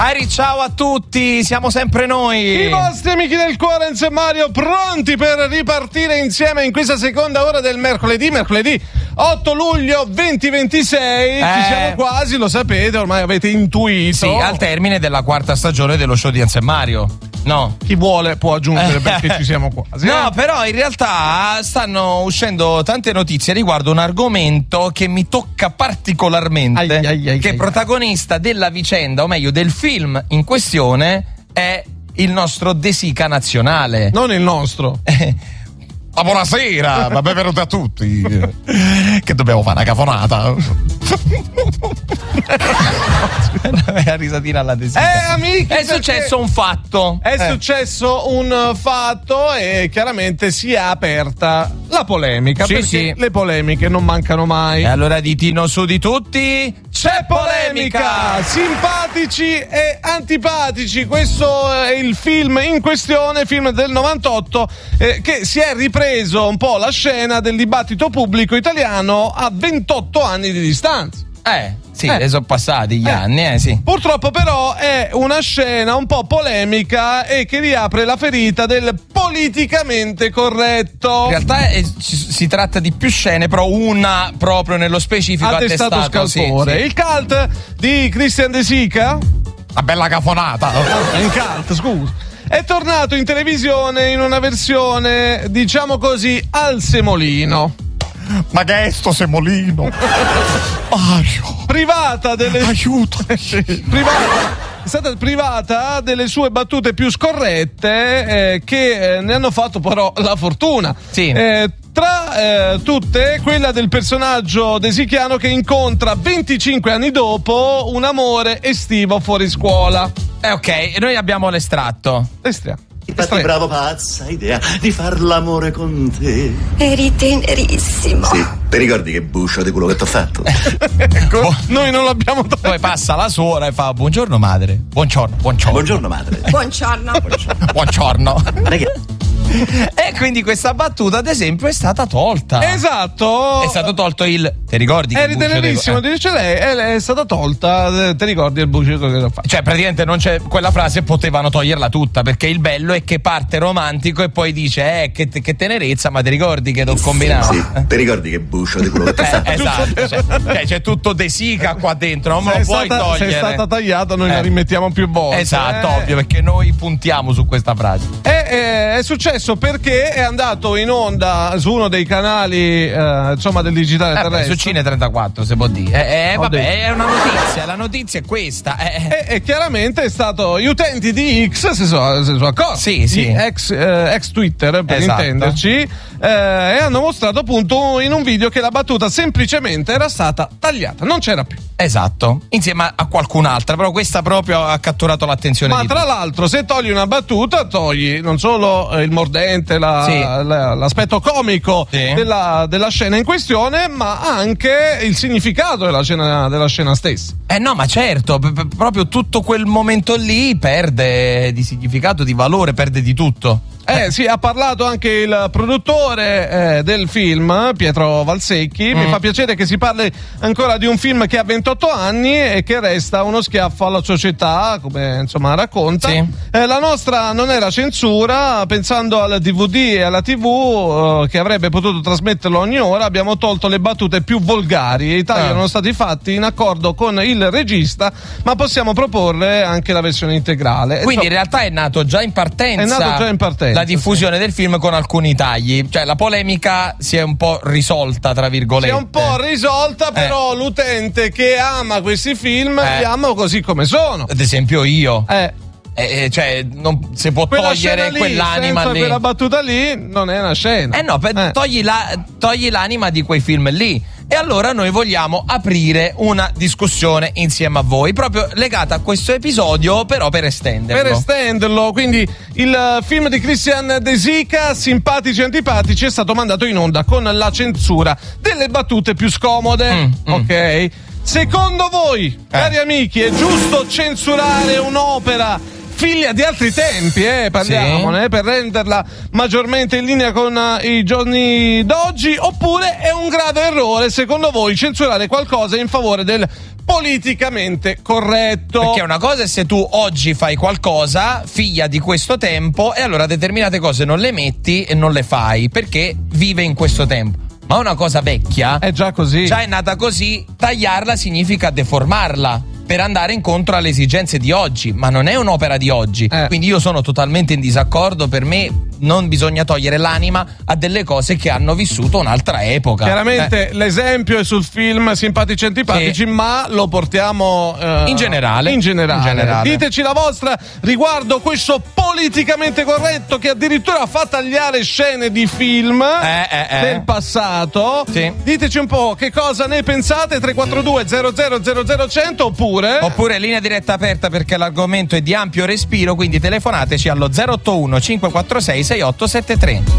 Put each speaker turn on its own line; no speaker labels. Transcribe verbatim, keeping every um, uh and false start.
Ari, ciao a tutti, siamo sempre noi.
I vostri amici del cuore, Enzo e Mario, pronti per ripartire insieme in questa seconda ora del mercoledì, mercoledì otto luglio duemilaventisei. Eh. Ci siamo quasi, lo sapete, ormai avete intuito.
Sì, al termine della quarta stagione dello show di Enzo e Mario. No.
Chi vuole può aggiungere perché ci siamo quasi.
No,
eh?
però in realtà stanno uscendo tante notizie riguardo un argomento che mi tocca particolarmente.
Ai, ai, ai,
che
ai,
protagonista della vicenda, o meglio del film in questione, è il nostro De Sica nazionale.
Non il nostro.
Ma buonasera, ma benvenuti a tutti. Che dobbiamo fare una cafonata? La risatina alla De Sica.
Eh, amici,
è successo un fatto.
È
eh.
successo un fatto e chiaramente si è aperta la polemica.
Sì,
perché
sì.
le polemiche non mancano mai.
E allora ditino su di tutti.
C'è polemica! Simpatici e antipatici. Questo è il film in questione, film del novantotto, eh, che si è ripreso un po' la scena del dibattito pubblico italiano a ventotto anni di distanza.
Eh, sì,
eh.
ne sono passati gli
eh.
anni, eh, sì.
Purtroppo però è una scena un po' polemica e che riapre la ferita del politicamente corretto.
In realtà è, ci, si tratta di più scene, però una proprio nello specifico
attestato,
attestato
scalpore.
Sì, sì.
Il cult di Christian De Sica,
una bella cafonata.
È un cult, scusa. È tornato in televisione in una versione, diciamo così, al semolino.
Ma che è sto semolino? Mario,
privata delle
aiuto.
privata è stata privata delle sue battute più scorrette, eh, che eh, ne hanno fatto però la fortuna.
Sì.
Eh, tra eh, tutte quella del personaggio desichiano che incontra venticinque anni dopo un amore estivo fuori scuola.
Eh, ok, e noi abbiamo l'estratto.
Estriamo.
Infatti, bravo, pazza idea di far l'amore con te.
Eri tenerissimo.
Sì, ti ricordi che buscio di quello che t'ho fatto?
Ecco, oh. Noi non l'abbiamo detto.
Poi passa la suora e fa: buongiorno madre. Buongiorno, buongiorno.
Buongiorno madre.
Buongiorno.
Buongiorno.
Buongiorno.
Buongiorno.
E quindi questa battuta, ad esempio, è stata tolta.
Esatto.
È stato tolto il. Ti ricordi?
Eri tenerissimo,
eh.
dice lei, è, è stata tolta. Ti ricordi il bucino che ho fatto?
Cioè, praticamente non c'è. Quella frase potevano toglierla tutta, perché il bello è che parte romantico e poi dice: Eh, che, che tenerezza, ma ti ricordi che t'ho combinato?
Sì, ti ricordi che buscio di quello che t'ho fatto?
Eh, esatto, cioè, cioè, c'è tutto De Sica qua dentro, non me lo puoi
stata,
togliere.
Se è stata tagliata, noi
eh.
la rimettiamo più volte.
Esatto,
eh.
ovvio, perché noi puntiamo su questa frase.
È, è, è successo perché è andato in onda su uno dei canali, eh, insomma, del digitale
eh,
terrestre.
Su Cine trentaquattro, se può dire. Eh, eh, vabbè, è una notizia, la notizia è questa. Eh.
E, e chiaramente è stato. Gli utenti di X si sono, si sono accorti.
Sì, sì.
Ex, eh, ex Twitter, per
esatto.
intenderci, eh, e hanno mostrato appunto in un video che la battuta semplicemente era stata tagliata, non c'era più.
Esatto, insieme a qualcun'altra, però questa proprio ha catturato l'attenzione.
Ma
di
tra
tutti.
l'altro, se togli una battuta, togli non solo eh, il mordente, la,
Sì.
la, l'aspetto comico
Sì.
della, della scena in questione, ma anche il significato della scena, della scena stessa.
Eh no, ma certo, p- p- proprio tutto quel momento lì perde di significato, di valore, perde di tutto.
Eh sì, ha parlato anche il produttore eh, del film, Pietro Valsecchi. Mm. Mi fa piacere che si parli ancora di un film che ha ventotto anni e che resta uno schiaffo alla società, come insomma racconta.
Sì.
Eh, la nostra non era censura, pensando al D V D e alla tivù eh, che avrebbe potuto trasmetterlo ogni ora, abbiamo tolto le battute più volgari. I tagli
ah.
erano stati fatti in accordo con il regista, ma possiamo proporre anche la versione integrale.
Quindi
Insomma,
in realtà è nato già in partenza.
È nato già in partenza.
La diffusione sì. del film con alcuni tagli, cioè la polemica si è un po' risolta, tra virgolette.
Si è un po' risolta, però
eh.
l'utente che ama questi film
eh.
li ama così come sono.
Ad esempio io.
Eh.
Eh, cioè non si può
Quella
togliere
lì,
quell'anima
senza
lì.
Quella battuta lì non è una scena.
Eh no, per,
eh.
Togli, la, togli l'anima di quei film lì. E allora noi vogliamo aprire una discussione insieme a voi, proprio legata a questo episodio, però per estenderlo.
Per estenderlo, quindi il film di Christian De Sica, Simpatici e Antipatici, è stato mandato in onda con la censura delle battute più scomode. Mm, ok? Mm. Secondo voi, eh. cari amici, è giusto censurare un'opera figlia di altri tempi, eh, parliamone,
Sì.
eh, per renderla maggiormente in linea con uh, i giorni d'oggi, oppure è un grave errore, secondo voi, censurare qualcosa in favore del politicamente corretto?
Perché una cosa è se tu oggi fai qualcosa figlia di questo tempo e allora determinate cose non le metti e non le fai perché vive in questo tempo. Ma una cosa vecchia,
È già così.
già è nata così, tagliarla significa deformarla per andare incontro alle esigenze di oggi, ma non è un'opera di oggi.
Eh.
Quindi io sono totalmente in disaccordo, per me non bisogna togliere l'anima a delle cose che hanno vissuto un'altra epoca.
Chiaramente
Eh.
l'esempio è sul film Simpatici e Antipatici,
Sì.
ma lo portiamo eh,
In generale.
in generale.
In generale.
Diteci la vostra riguardo questo politicamente corretto che addirittura fa tagliare scene di film
Eh, eh, eh.
del passato.
Sì.
Diteci un po' che cosa ne pensate. Tre quattro due zero zero zero zero cento oppure
Oppure linea diretta aperta perché l'argomento è di ampio respiro, quindi telefonateci allo zero otto uno cinque quattro sei sei otto sette tre.